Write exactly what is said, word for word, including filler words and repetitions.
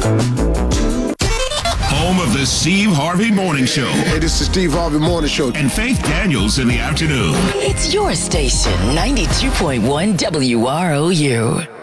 Home of the Steve Harvey Morning Show. Hey, this is Steve Harvey Morning Show. And Faith Daniels in the afternoon. It's your station, ninety-two point one W R O U.